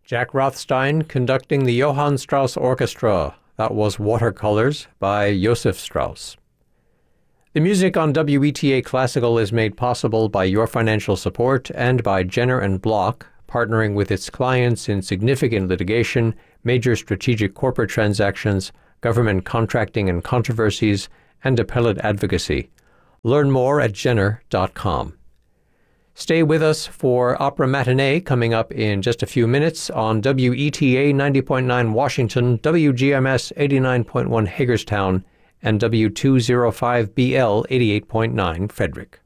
Jack Rothstein conducting the Johann Strauss Orchestra. That was Watercolors by Josef Strauss. The music on WETA Classical is made possible by your financial support and by Jenner and Block, partnering with its clients in significant litigation, major strategic corporate transactions, government contracting and controversies, and appellate advocacy. Learn more at jenner.com. Stay with us for Opera Matinee coming up in just a few minutes on WETA 90.9 Washington, WGMS 89.1 Hagerstown, and W205BL 88.9 Frederick.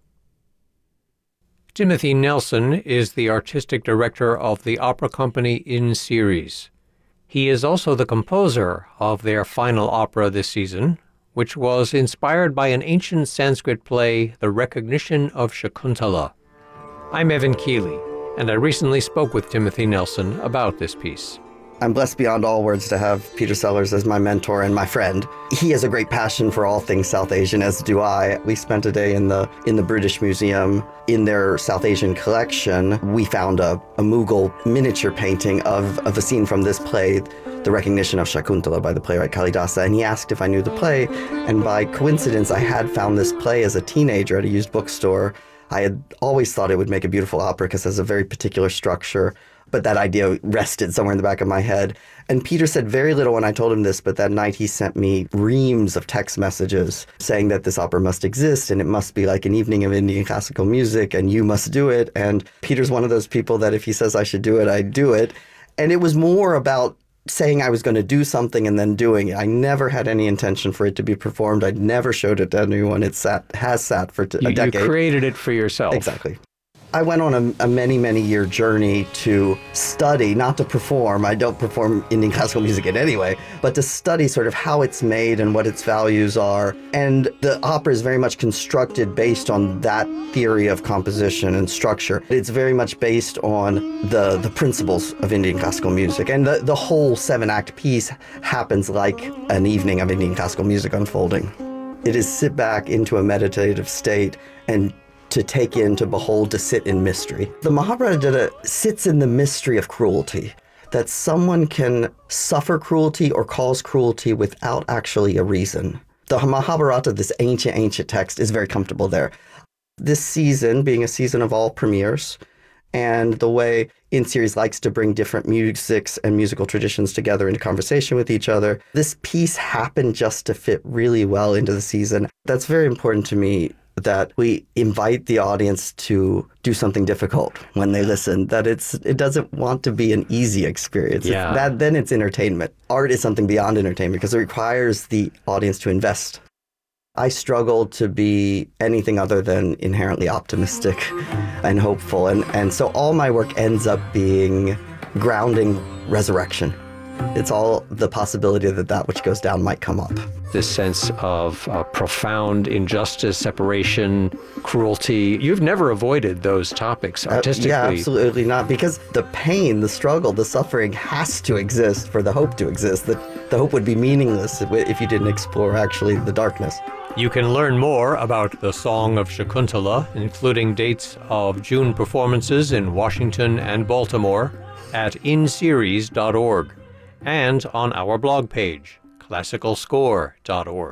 Timothy Nelson is the artistic director of the opera company In Series. He is also the composer of their final opera this season, which was inspired by an ancient Sanskrit play, The Recognition of Shakuntala. I'm Evan Keeley, and I recently spoke with Timothy Nelson about this piece. I'm blessed beyond all words to have Peter Sellers as my mentor and my friend. He has a great passion for all things South Asian, as do I. We spent a day in the British Museum. In their South Asian collection, we found a Mughal miniature painting of a scene from this play, The Recognition of Shakuntala by the playwright Kalidasa, and he asked if I knew the play, and by coincidence, I had found this play as a teenager at a used bookstore. I had always thought it would make a beautiful opera because it has a very particular structure, but that idea rested somewhere in the back of my head. And Peter said very little when I told him this, but that night he sent me reams of text messages saying that this opera must exist and it must be like an evening of Indian classical music and you must do it. And Peter's one of those people that if he says I should do it, I do it. And it was more about saying I was going to do something and then doing it. I never had any intention for it to be performed. I'd never showed it to anyone. It has sat for a decade. You created it for yourself. Exactly. I went on a many year journey to study, not to perform. I don't perform Indian classical music in any way, but to study sort of how it's made and what its values are. And the opera is very much constructed based on that theory of composition and structure. It's very much based on the principles of Indian classical music. And the whole 7-act piece happens like an evening of Indian classical music unfolding. It is sit back into a meditative state and to take in, to behold, to sit in mystery. The Mahabharata sits in the mystery of cruelty, that someone can suffer cruelty or cause cruelty without actually a reason. The Mahabharata, this ancient text, is very comfortable there. This season, being a season of all premieres, and the way In Series likes to bring different musics and musical traditions together into conversation with each other, this piece happened just to fit really well into the season. That's very important to me, that we invite the audience to do something difficult when they listen, that it doesn't want to be an easy experience. Yeah. Then it's entertainment. Art is something beyond entertainment because it requires the audience to invest. I struggle to be anything other than inherently optimistic and hopeful. And so all my work ends up being grounding resurrection. It's all the possibility that which goes down might come up. This sense of profound injustice, separation, cruelty. You've never avoided those topics artistically. Yeah, absolutely not. Because the pain, the struggle, the suffering has to exist for the hope to exist. The hope would be meaningless if you didn't explore actually the darkness. You can learn more about the Song of Shakuntala, including dates of June performances in Washington and Baltimore, at inseries.org and on our blog page, classicalscore.org.